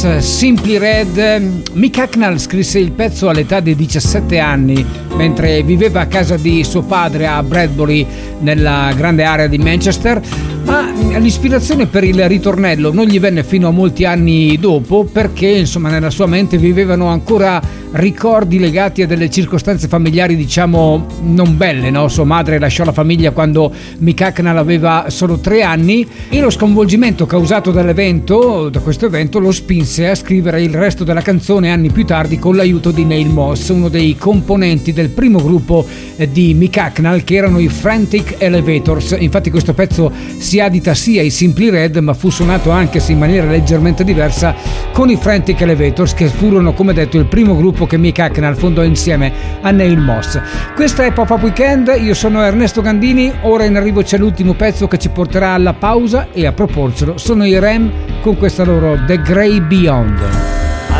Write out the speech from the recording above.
Simply Red. Mick Hucknall scrisse il pezzo all'età di 17 anni mentre viveva a casa di suo padre a Bradbury nella grande area di Manchester, ma l'ispirazione per il ritornello non gli venne fino a molti anni dopo, perché insomma nella sua mente vivevano ancora ricordi legati a delle circostanze familiari diciamo non belle, no? Sua madre lasciò la famiglia quando Mick Hucknall aveva solo 3 anni e lo sconvolgimento causato da questo evento lo spinse a scrivere il resto della canzone anni più tardi con l'aiuto di Neil Moss, uno dei componenti del primo gruppo di Mick Hucknall, che erano i Frantic Elevators. Infatti questo pezzo si adita sia ai Simply Red, ma fu suonato anche se in maniera leggermente diversa con i Frantic Elevators, che furono, come detto, il primo gruppo che Mick Hucknall fondò insieme a Neil Moss. Questa è Pop Up Weekend, io sono Ernesto Gandini, ora in arrivo c'è l'ultimo pezzo che ci porterà alla pausa e a proporselo sono i Rem con questa loro The Grey Beyond.